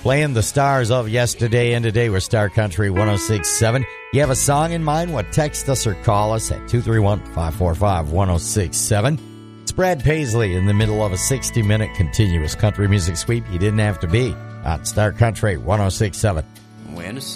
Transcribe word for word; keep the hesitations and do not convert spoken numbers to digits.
Playing the stars of yesterday and today with Star Country one oh six point seven. You have a song in mind? What, text us or call us at two three one, five four five, one oh six seven. It's Brad Paisley in the middle of a sixty-minute continuous country music sweep. He didn't have to be on Star Country one oh six point seven. When